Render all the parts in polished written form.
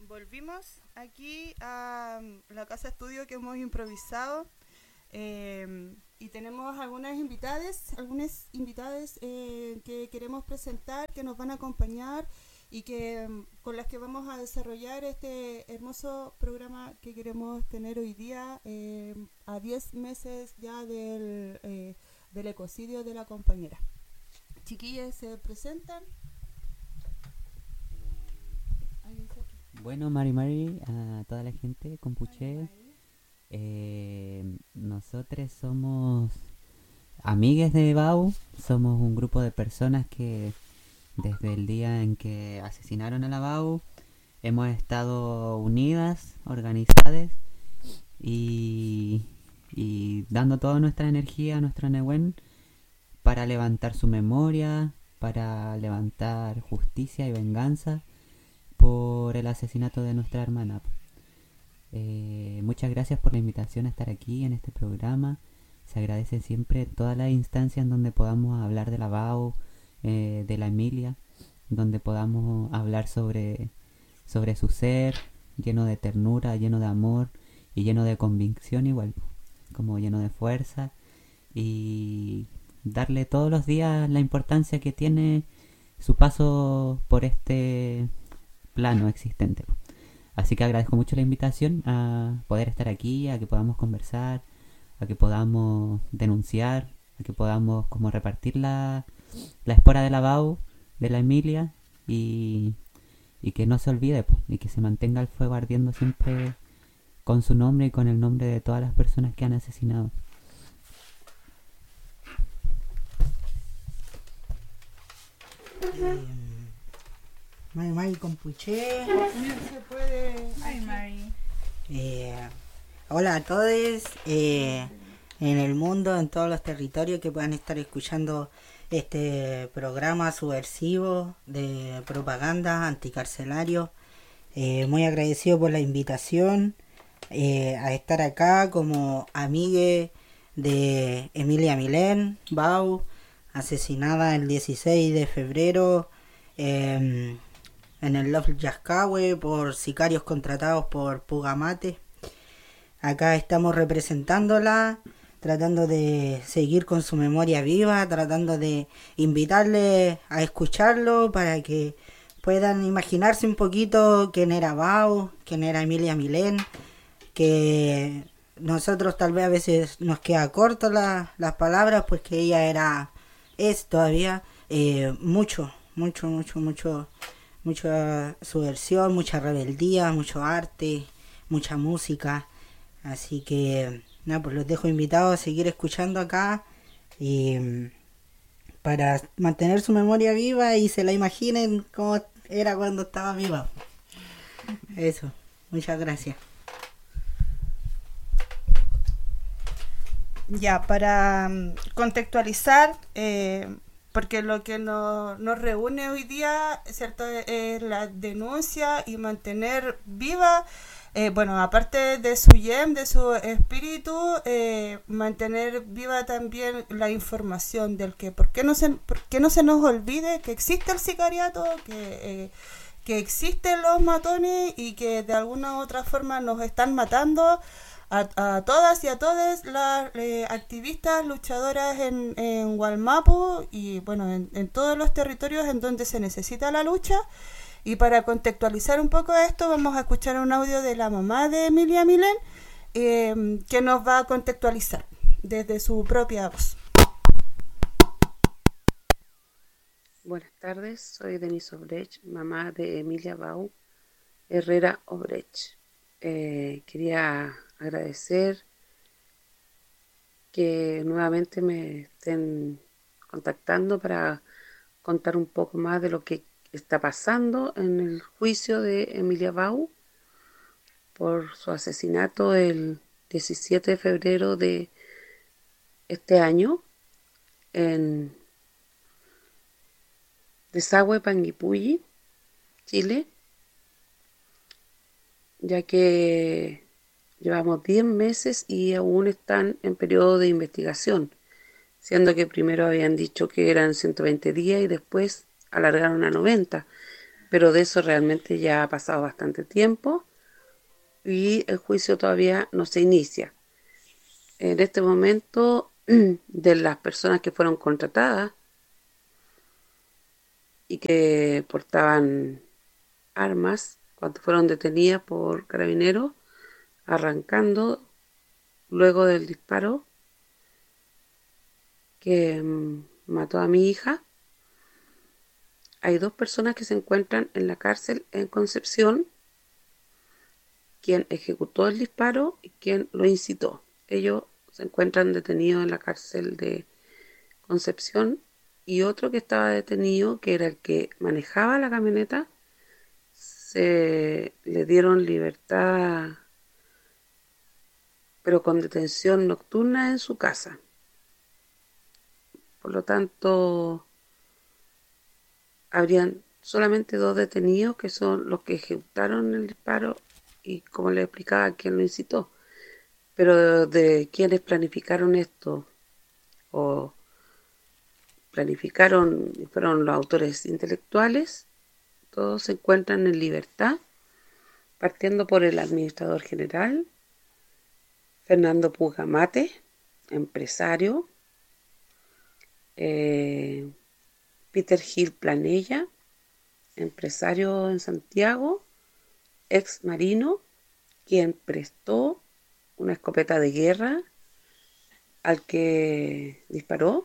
volvimos aquí a la casa estudio que hemos improvisado y tenemos algunas invitadas que queremos presentar, que nos van a acompañar y que con las que vamos a desarrollar este hermoso programa que queremos tener hoy día a 10 meses ya del ecocidio de la compañera. Chiquillas, se presentan. Bueno, Mari, a toda la gente, Compuche, nosotros somos amigues de Bau, somos un grupo de personas que desde el día en que asesinaron a la Bau hemos estado unidas, organizadas y, y dando toda nuestra energía a nuestro Nehuen para levantar su memoria, para levantar justicia y venganza por el asesinato de nuestra hermana. Muchas gracias por la invitación a estar aquí en este programa. Se agradece siempre todas las instancias en donde podamos hablar de la BAU, de la Emilia, donde podamos hablar sobre su ser, lleno de ternura, lleno de amor y lleno de convicción igual, como lleno de fuerza, y darle todos los días la importancia que tiene su paso por este plano existente. Así que agradezco mucho la invitación a poder estar aquí, a que podamos conversar, a que podamos denunciar, a que podamos como repartir la espora de la BAU, de la Emilia, y que no se olvide, y que se mantenga el fuego ardiendo siempre con su nombre y con el nombre de todas las personas que han asesinado. Mari Compuche. Se puede. Ay, Mari. Hola a todos en el mundo, en todos los territorios que puedan estar escuchando este programa subversivo de propaganda anticarcelario. Muy agradecido por la invitación a estar acá como amigue de Emilia Milén, Bau, asesinada el 16 de febrero en el Love Yascahue por sicarios contratados por Pugamate. Acá estamos representándola, tratando de seguir con su memoria viva, tratando de invitarle a escucharlo para que puedan imaginarse un poquito quién era Bau, quién era Emilia Milén, que nosotros tal vez a veces nos queda corto las palabras, pues que ella es todavía mucha subversión, mucha rebeldía, mucho arte, mucha música. Así que nada, pues los dejo invitados a seguir escuchando acá y para mantener su memoria viva y se la imaginen cómo era cuando estaba viva. Eso, muchas gracias. Ya, para contextualizar, porque lo que nos reúne hoy día, ¿cierto?, es la denuncia y mantener viva, bueno, aparte de su yem, de su espíritu, mantener viva también la información del que, por qué no se nos olvide que existe el sicariato, que existen los matones y que de alguna u otra forma nos están matando a todas y a todas las activistas luchadoras en Gualmapu y bueno, en todos los territorios en donde se necesita la lucha. Y para contextualizar un poco esto, vamos a escuchar un audio de la mamá de Emilia Milén que nos va a contextualizar desde su propia voz. Buenas tardes, soy Denise Obrecht, mamá de Emilia Bau Herrera Obrecht. Quería agradecer que nuevamente me estén contactando para contar un poco más de lo que está pasando en el juicio de Emilia Bau por su asesinato el 17 de febrero de este año en Desagüe, Panguipulli, Chile, ya que llevamos 10 meses y aún están en periodo de investigación, siendo que primero habían dicho que eran 120 días y después alargaron a 90. pero de eso realmente ya ha pasado bastante tiempo y el juicio todavía no se inicia. En este momento, de las personas que fueron contratadas y que portaban armas cuando fueron detenidas por carabineros, arrancando luego del disparo que mató a mi hija, hay 2 personas que se encuentran en la cárcel en Concepción, quien ejecutó el disparo y quien lo incitó. Ellos se encuentran detenidos en la cárcel de Concepción, y otro que estaba detenido, que era el que manejaba la camioneta, se le dieron libertad, pero con detención nocturna en su casa. Por lo tanto, habrían solamente 2 detenidos, que son los que ejecutaron el disparo y, como les explicaba, quien lo incitó. Pero de quienes planificaron esto o planificaron y fueron los autores intelectuales, todos se encuentran en libertad, partiendo por el administrador general, Fernando Pugamate, empresario, Peter Gil Planella, empresario en Santiago, ex marino, quien prestó una escopeta de guerra al que disparó,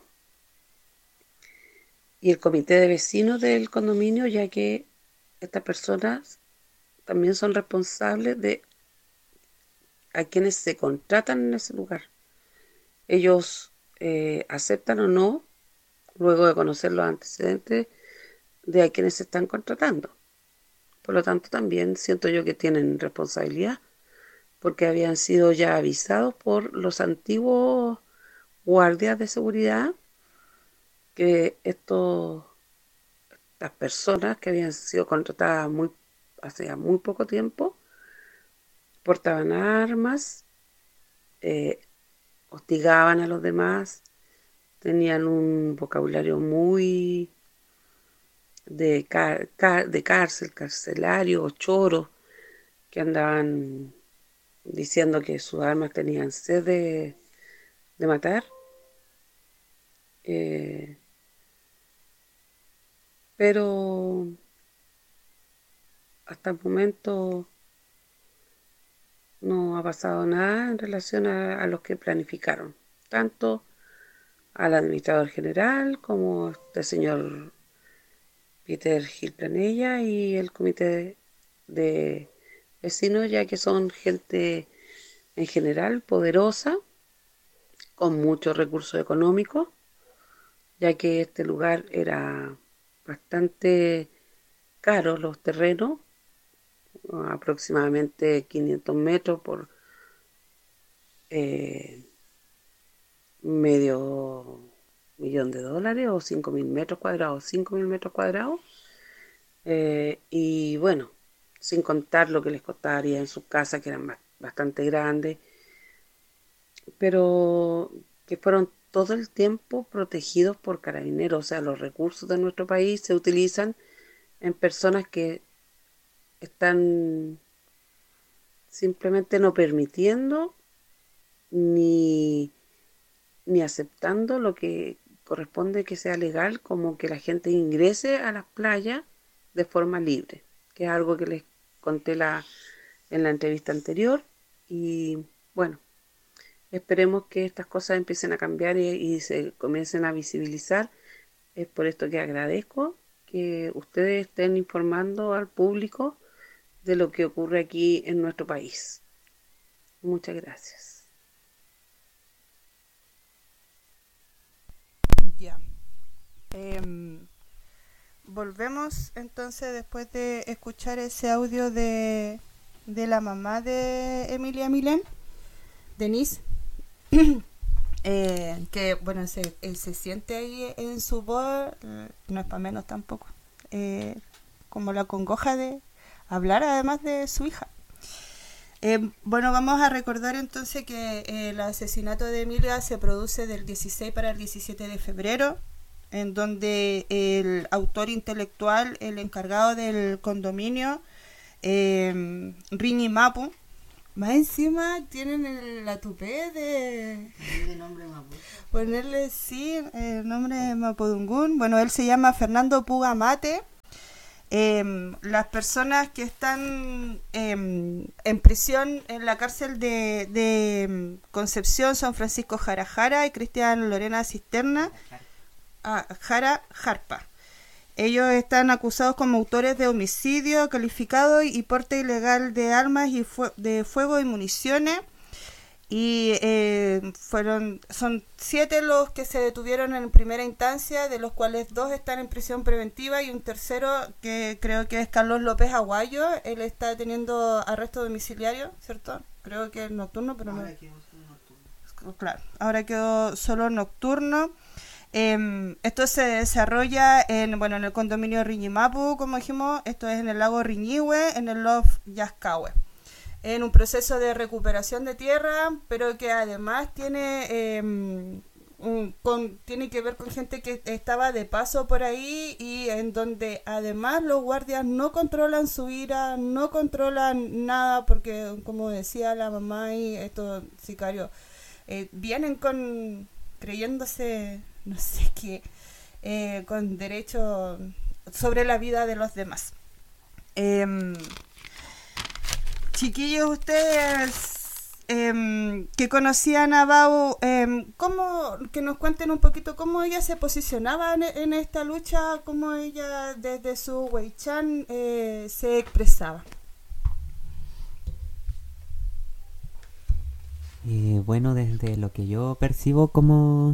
y el comité de vecinos del condominio, ya que estas personas también son responsables de a quienes se contratan en ese lugar. Ellos aceptan o no, luego de conocer los antecedentes de a quienes se están contratando. Por lo tanto, también siento yo que tienen responsabilidad, porque habían sido ya avisados por los antiguos guardias de seguridad que estas personas que habían sido contratadas hace muy poco tiempo portaban armas, hostigaban a los demás, tenían un vocabulario muy de cárcel, carcelario, choros, que andaban diciendo que sus armas tenían sed de matar. Pero hasta el momento no ha pasado nada en relación a los que planificaron, tanto al administrador general como este señor Peter Gil Planella y el comité de vecinos, ya que son gente en general poderosa, con muchos recursos económicos, ya que este lugar era bastante caro, los terrenos, aproximadamente 500 metros por medio millón de dólares, o 5.000 metros cuadrados, 5.000 metros cuadrados, y bueno, sin contar lo que les costaría en sus casas, que eran bastante grandes, pero que fueron todo el tiempo protegidos por carabineros. O sea, los recursos de nuestro país se utilizan en personas que están simplemente no permitiendo ni aceptando lo que corresponde que sea legal, como que la gente ingrese a las playas de forma libre, que es algo que les conté en la entrevista anterior. Y bueno, esperemos que estas cosas empiecen a cambiar y se comiencen a visibilizar. Es por esto que agradezco que ustedes estén informando al público de lo que ocurre aquí en nuestro país. Muchas gracias. Ya. Volvemos entonces después de escuchar ese audio de la mamá de Emilia Milén, Denise, que bueno, él se siente ahí en su voz, no es para menos tampoco, como la congoja de hablar además de su hija. Bueno, vamos a recordar entonces que el asesinato de Emilia se produce del 16 para el 17 de febrero. en donde el autor intelectual, el encargado del condominio, Riñi Mapu, más encima tienen la tupé de ponerle sí el nombre de Mapudungún. Bueno, él se llama Fernando Puga Mate. Las personas que están en prisión en la cárcel de Concepción son Francisco Jara Jara y Cristian Lorena Cisterna Jara Jarpa. Ellos están acusados como autores de homicidio calificado y porte ilegal de armas y de fuego y municiones. Y son 7 los que se detuvieron en primera instancia, de los cuales 2 están en prisión preventiva y un tercero, que creo que es Carlos López Aguayo, él está teniendo arresto domiciliario, ¿cierto? Creo que es nocturno, pero ahora no. Quedó solo nocturno. Claro, ahora quedó solo nocturno. Esto se desarrolla en el condominio Riñimapu, como dijimos. Esto es en el lago Riñihue, en el Lof Yascahue, en un proceso de recuperación de tierra, pero que además tiene tiene que ver con gente que estaba de paso por ahí, y en donde además los guardias no controlan su ira, no controlan nada, porque como decía la mamá y estos sicarios vienen creyéndose no sé qué, con derecho sobre la vida de los demás. Chiquillos, ustedes que conocían a Bau, que nos cuenten un poquito cómo ella se posicionaba en esta lucha, cómo ella desde su Weichan se expresaba. Bueno, desde lo que yo percibo como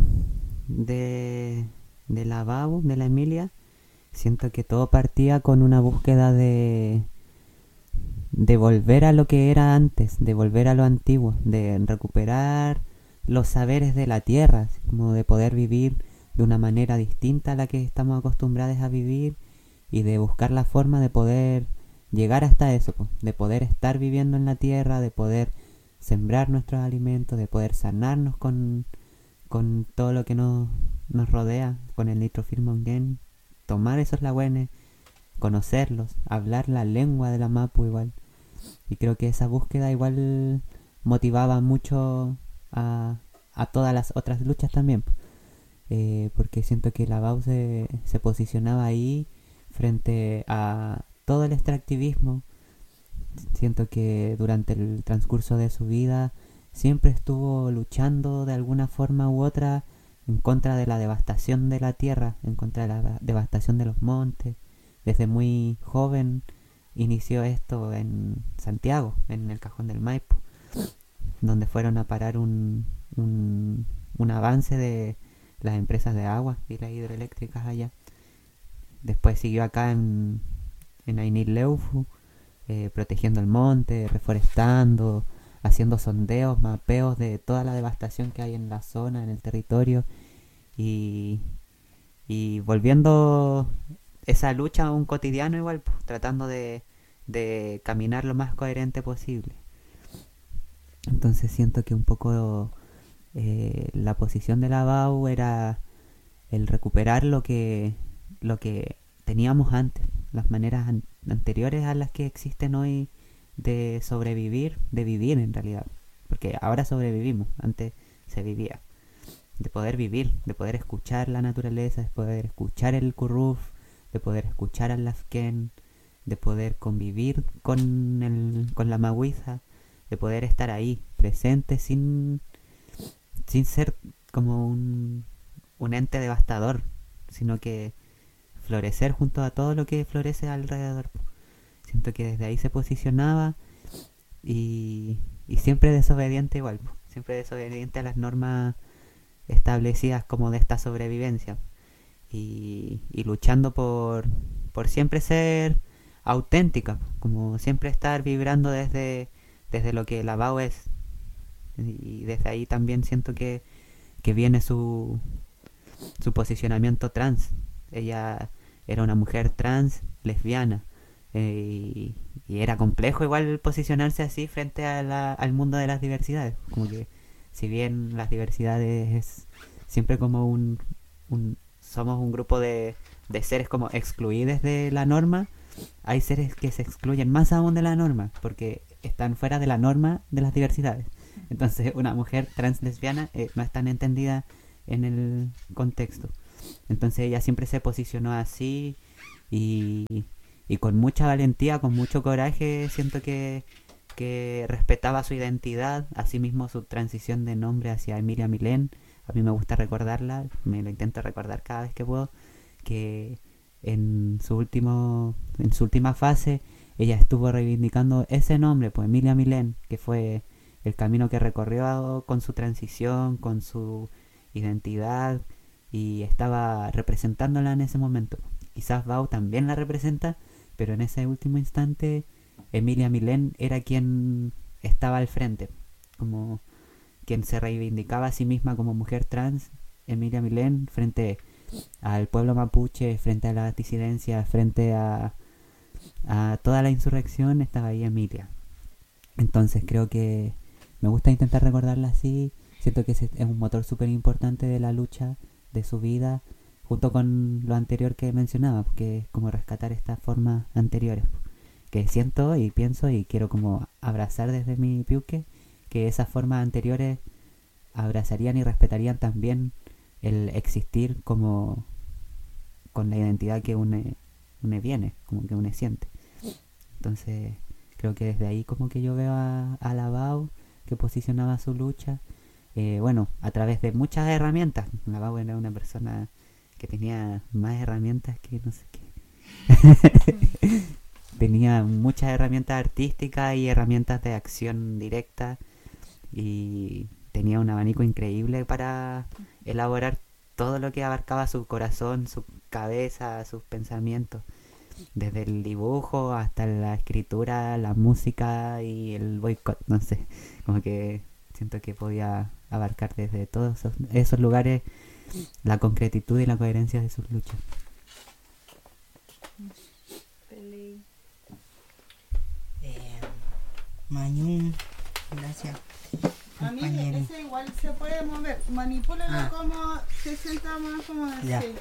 de la Bau, de la Emilia, siento que todo partía con una búsqueda de volver a lo que era antes, de volver a lo antiguo, de recuperar los saberes de la tierra, como de poder vivir de una manera distinta a la que estamos acostumbrados a vivir, y de buscar la forma de poder llegar hasta eso, de poder estar viviendo en la tierra, de poder sembrar nuestros alimentos, de poder sanarnos con todo lo que nos rodea, con el nitrofilmongen, tomar esos lagüenes, conocerlos, hablar la lengua de la Mapu igual. Y creo que esa búsqueda igual motivaba mucho a todas las otras luchas también, porque siento que la Bau se posicionaba ahí frente a todo el extractivismo. Siento que durante el transcurso de su vida siempre estuvo luchando de alguna forma u otra en contra de la devastación de la tierra, en contra de la devastación de los montes. Desde muy joven inició esto en Santiago, en el Cajón del Maipo, donde fueron a parar un avance de las empresas de agua y las hidroeléctricas allá. Después siguió acá en Ainileufu, protegiendo el monte, reforestando, haciendo sondeos, mapeos de toda la devastación que hay en la zona, en el territorio, y volviendo esa lucha a un cotidiano igual, pues, tratando de caminar lo más coherente posible. Entonces siento que un poco la posición de la Bau era el recuperar lo que teníamos antes, las maneras anteriores a las que existen hoy de sobrevivir, de vivir en realidad, porque ahora sobrevivimos, antes se vivía, de poder vivir, de poder escuchar la naturaleza, de poder escuchar el curruf, de poder escuchar al lafken, de poder convivir con la maguiza, de poder estar ahí, presente, sin ser como un ente devastador, sino que florecer junto a todo lo que florece alrededor. Siento que desde ahí se posicionaba, y siempre desobediente igual, siempre desobediente a las normas establecidas como de esta sobrevivencia, y luchando por siempre ser auténtica, como siempre estar vibrando desde lo que la Bau es, y desde ahí también siento que viene su posicionamiento trans. Ella era una mujer trans, lesbiana, y era complejo igual posicionarse así frente al mundo de las diversidades, como que si bien las diversidades es siempre como somos un grupo de seres como excluidos de la norma, hay seres que se excluyen más aún de la norma, porque están fuera de la norma de las diversidades. Entonces una mujer trans lesbiana no es tan entendida en el contexto. Entonces ella siempre se posicionó así y con mucha valentía, con mucho coraje, siento que respetaba su identidad, asimismo su transición de nombre hacia Emilia Milén. A mí me gusta recordarla, me lo intento recordar cada vez que puedo, que en su última fase ella estuvo reivindicando ese nombre, pues Emilia Milén, que fue el camino que recorrió con su transición, con su identidad, y estaba representándola en ese momento. Quizás Bau también la representa, pero en ese último instante Emilia Milén era quien estaba al frente, como quien se reivindicaba a sí misma como mujer trans. Emilia Milén frente al pueblo mapuche, frente a la disidencia, frente a toda la insurrección, estaba ahí Emilia. Entonces creo que me gusta intentar recordarla así. Siento que es un motor súper importante de la lucha de su vida, junto con lo anterior que mencionaba, que es como rescatar estas formas anteriores, que siento y pienso y quiero como abrazar desde mi piuque, que esas formas anteriores abrazarían y respetarían también el existir como con la identidad que une viene, como que une siente. Entonces creo que desde ahí como que yo veo a la Bau, que posicionaba su lucha, bueno, a través de muchas herramientas. La Bau era una persona que tenía más herramientas que no sé qué. Tenía muchas herramientas artísticas y herramientas de acción directa, y tenía un abanico increíble para elaborar todo lo que abarcaba su corazón, su cabeza, sus pensamientos, desde el dibujo hasta la escritura, la música y el boicot, no sé, como que siento que podía abarcar desde todos esos lugares la concretitud y la coherencia de sus luchas. Mañún, gracias. A mí ese igual se puede mover, manipúlalo como se sienta más como así.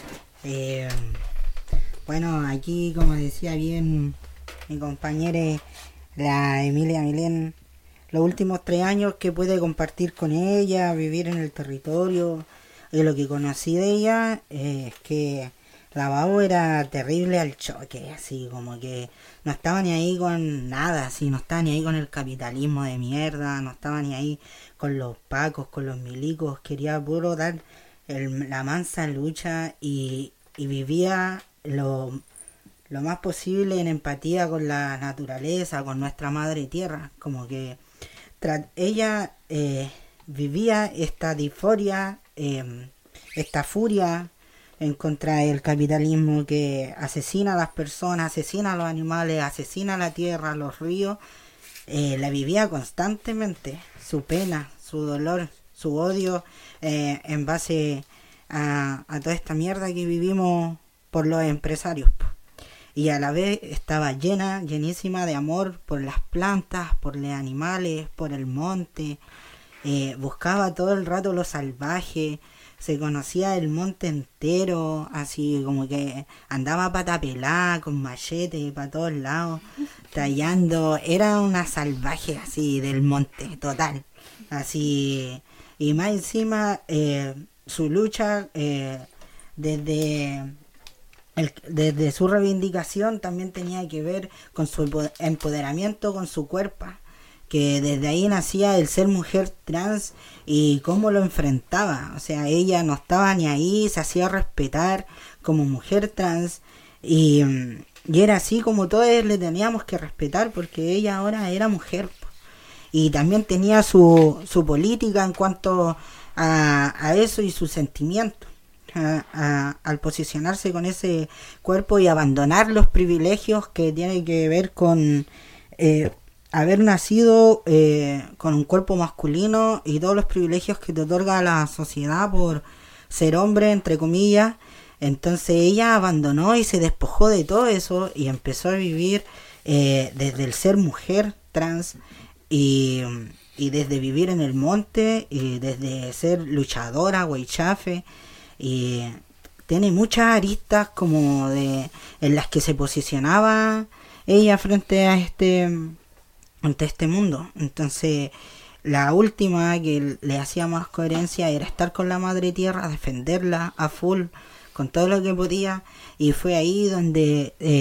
Bueno, aquí como decía bien mi compañera, la Emilia Milén, los últimos 3 años que pude compartir con ella, vivir en el territorio, y lo que conocí de ella es que la Bau era terrible al choque, así como que no estaba ni ahí con nada, así, no estaba ni ahí con el capitalismo de mierda, no estaba ni ahí con los pacos, con los milicos, quería puro dar la mansa lucha y vivía lo más posible en empatía con la naturaleza, con nuestra madre tierra, como que ella vivía esta disforia, esta furia en contra del capitalismo que asesina a las personas, asesina a los animales, asesina a la tierra, a los ríos. La vivía constantemente, su pena, su dolor, su odio, en base a toda esta mierda que vivimos por los empresarios. Y a la vez estaba llenísima de amor por las plantas, por los animales, por el monte. Buscaba todo el rato lo salvaje, se conocía el monte entero, así como que andaba a pata pelada, con machete para todos lados, tallando. Era una salvaje así del monte, total. Así, y más encima su lucha desde su reivindicación también tenía que ver con su empoderamiento con su cuerpo, que desde ahí nacía el ser mujer trans y cómo lo enfrentaba. O sea, ella no estaba ni ahí, se hacía respetar como mujer trans y era así como todos le teníamos que respetar, porque ella ahora era mujer. Y también tenía su política en cuanto a eso y su sentimiento. Al posicionarse con ese cuerpo y abandonar los privilegios que tienen que ver con haber nacido con un cuerpo masculino y todos los privilegios que te otorga la sociedad por ser hombre, entre comillas. Entonces ella abandonó y se despojó de todo eso y empezó a vivir desde el ser mujer trans y desde vivir en el monte y desde ser luchadora, huaychafe, y tiene muchas aristas como de en las que se posicionaba ella frente a ante este mundo. Entonces, la última que le hacía más coherencia era estar con la madre tierra, defenderla a full, con todo lo que podía, y fue ahí donde